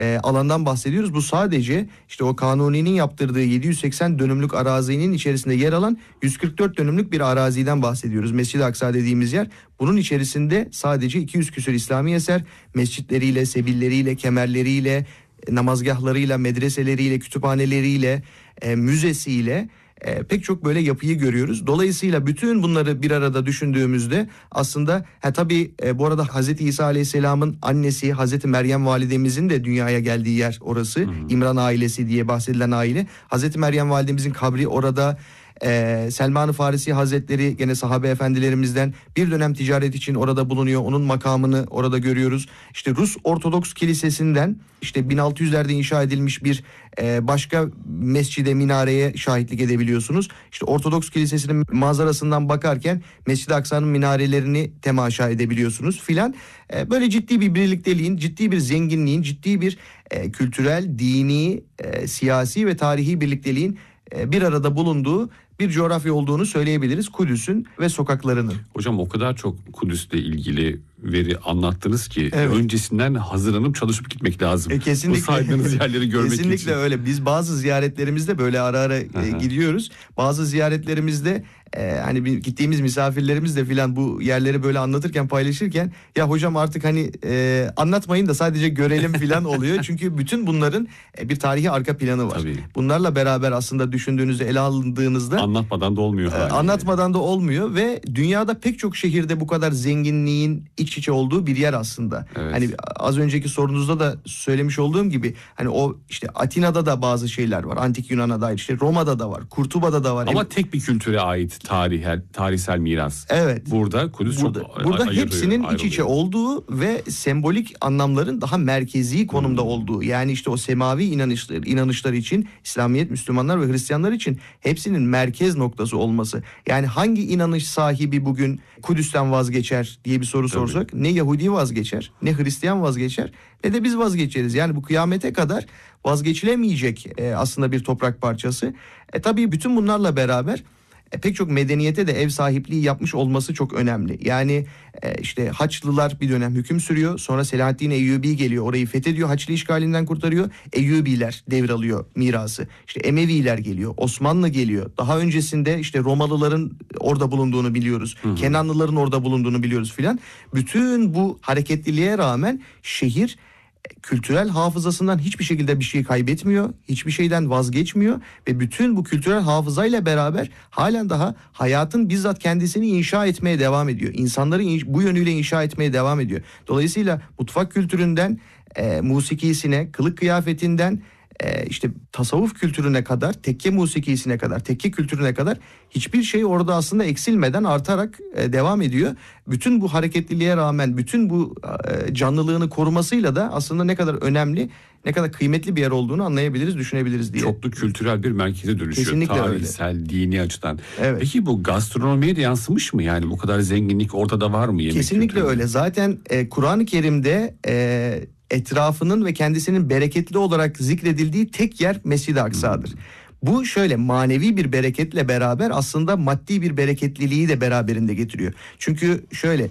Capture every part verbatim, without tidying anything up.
e, alandan bahsediyoruz. Bu sadece işte o Kanuni'nin yaptırdığı yedi yüz seksen dönümlük arazinin içerisinde yer alan yüz kırk dört dönümlük bir araziden bahsediyoruz. Mescid-i Aksa dediğimiz yer. Bunun içerisinde sadece iki yüz küsur İslami eser, mescitleriyle, sebilleriyle, kemerleriyle, namazgahlarıyla, medreseleriyle, kütüphaneleriyle, e, müzesiyle e, pek çok böyle yapıyı görüyoruz. Dolayısıyla bütün bunları bir arada düşündüğümüzde aslında ha, tabii e, bu arada Hazreti İsa Aleyhisselam'ın annesi Hazreti Meryem Validemizin de dünyaya geldiği yer orası. Hı hı. İmran ailesi diye bahsedilen aile. Hazreti Meryem Validemizin kabri orada. Ee, Selman-ı Farisi Hazretleri gene sahabe efendilerimizden bir dönem ticaret için orada bulunuyor. Onun makamını orada görüyoruz. İşte Rus Ortodoks Kilisesi'nden işte bin altı yüzlerde inşa edilmiş bir e, başka mescide, minareye şahitlik edebiliyorsunuz. İşte Ortodoks Kilisesi'nin manzarasından bakarken Mescid-i Aksa'nın minarelerini temaşa edebiliyorsunuz filan. E, böyle ciddi bir birlikteliğin, ciddi bir zenginliğin, ciddi bir e, kültürel, dini, e, siyasi ve tarihi birlikteliğin e, bir arada bulunduğu bir coğrafya olduğunu söyleyebiliriz Kudüs'ün ve sokaklarının. Hocam o kadar çok Kudüs'le ilgili veri anlattınız ki evet. öncesinden hazırlanıp çalışıp gitmek lazım. E, kesinlikle. Bu saydığınız yerleri görmek kesinlikle için. Kesinlikle öyle. Biz bazı ziyaretlerimizde böyle ara ara e, gidiyoruz. Bazı ziyaretlerimizde e, hani bir, gittiğimiz misafirlerimiz de filan bu yerleri böyle anlatırken, paylaşırken ya hocam artık hani e, anlatmayın da sadece görelim filan oluyor. Çünkü bütün bunların e, bir tarihi arka planı var. Tabii. Bunlarla beraber aslında düşündüğünüzde, ele alındığınızda anlatmadan da olmuyor. E, anlatmadan da olmuyor ve dünyada pek çok şehirde bu kadar zenginliğin iç içe olduğu bir yer aslında. Evet. Hani az önceki sorunuzda da söylemiş olduğum gibi hani o işte Atina'da da bazı şeyler var. Antik Yunan'a dair, işte Roma'da da var, Kurtuba'da da var. Ama tek bir kültüre ait tarihel, tarihsel miras. Evet. Burada Kudüs burada, çok Burada ayırıyor, hepsinin ayrılıyor. iç içe olduğu ve sembolik anlamların daha merkezi konumda hmm. olduğu. Yani işte o semavi inanışlar, inanışlar için İslamiyet, Müslümanlar ve Hristiyanlar için hepsinin merkez noktası olması. Yani hangi inanış sahibi bugün Kudüs'ten vazgeçer diye bir soru Tabii. sorsak ne Yahudi vazgeçer, ne Hristiyan vazgeçer, ne de biz vazgeçeriz. Yani bu kıyamete kadar vazgeçilemeyecek e, aslında bir toprak parçası. E tabii bütün bunlarla beraber e, pek çok medeniyete de ev sahipliği yapmış olması çok önemli. Yani e, işte Haçlılar bir dönem hüküm sürüyor. Sonra Selahaddin Eyyubi geliyor, orayı fethediyor, Haçlı işgalinden kurtarıyor. Eyyubiler devralıyor mirası. İşte Emeviler geliyor, Osmanlı geliyor. Daha öncesinde işte Romalıların orada bulunduğunu biliyoruz. Hı hı. Kenanlıların orada bulunduğunu biliyoruz filan. Bütün bu hareketliliğe rağmen şehir kültürel hafızasından hiçbir şekilde bir şey kaybetmiyor, hiçbir şeyden vazgeçmiyor ve bütün bu kültürel hafızayla beraber halen daha hayatın bizzat kendisini inşa etmeye devam ediyor. İnsanları bu yönüyle inşa etmeye devam ediyor. Dolayısıyla mutfak kültüründen e, musikisine, kılık kıyafetinden e, işte tasavvuf kültürüne kadar, tekke musikisine kadar, tekke kültürüne kadar hiçbir şey orada aslında eksilmeden artarak e, devam ediyor. Bütün bu hareketliliğe rağmen bütün bu e, canlılığını korumasıyla da aslında ne kadar önemli, ne kadar kıymetli bir yer olduğunu anlayabiliriz, düşünebiliriz diye. Çoklu kültürel bir merkeze dönüşüyor. Kesinlikle tarihsel, öyle. Dini açıdan. Evet. Peki bu gastronomiye de yansımış mı? Yani bu kadar zenginlik ortada var mı? Yemek Kesinlikle kültürü? öyle. Zaten e, Kur'an-ı Kerim'de e, etrafının ve kendisinin bereketli olarak zikredildiği tek yer Mescid-i Aksa'dır. Hmm. Bu şöyle manevi bir bereketle beraber aslında maddi bir bereketliliği de beraberinde getiriyor. Çünkü şöyle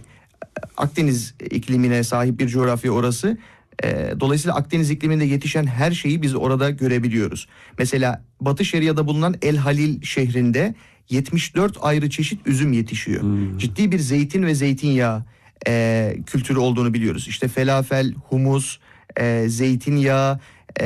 Akdeniz iklimine sahip bir coğrafya orası. Dolayısıyla Akdeniz ikliminde yetişen her şeyi biz orada görebiliyoruz. Mesela Batı Şeria'da bulunan El Halil şehrinde yetmiş dört ayrı çeşit üzüm yetişiyor. Hmm. Ciddi bir zeytin ve zeytinyağı e, kültürü olduğunu biliyoruz. İşte felafel, humus, e, zeytinyağı, e,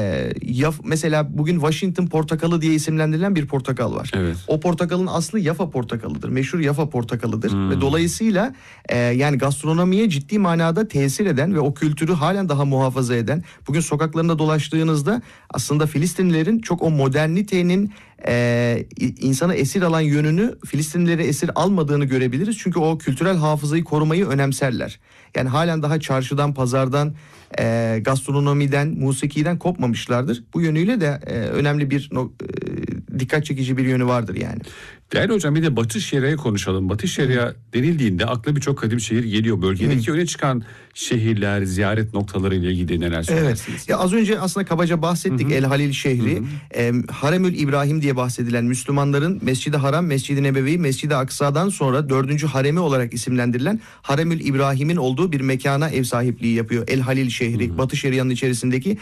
yaf, mesela bugün Washington portakalı diye isimlendirilen bir portakal var. Evet. O portakalın aslı Yafa portakalıdır. Meşhur Yafa portakalıdır. Hmm. Ve dolayısıyla e, yani gastronomiye ciddi manada tesir eden ve o kültürü halen daha muhafaza eden, bugün sokaklarında dolaştığınızda aslında Filistinlilerin çok o modernitenin Ee, insanı esir alan yönünü Filistinlileri esir almadığını görebiliriz. Çünkü o kültürel hafızayı korumayı önemserler. Yani halen daha çarşıdan, pazardan, e, gastronomiden, musikiden kopmamışlardır. Bu yönüyle de e, önemli bir no, e, dikkat çekici bir yönü vardır yani. Değerli hocam bir de Batı Şeria'yı konuşalım. Batı Şeria Hı. denildiğinde akla birçok kadim şehir geliyor. Bölgedeki Hı. öne çıkan şehirler, ziyaret noktaları ile ilgili neler söylersiniz? Evet. Ya az önce aslında kabaca bahsettik. Hı hı. El Halil şehri, e, Haremül İbrahim diye bahsedilen Müslümanların Mescid-i Haram, Mescid-i Nebevi, Mescid-i Aksa'dan sonra dördüncü haremi olarak isimlendirilen Haremül İbrahim'in olduğu bir mekana ev sahipliği yapıyor. El Halil şehri, hı hı. Batı Şeria'nın içerisindeki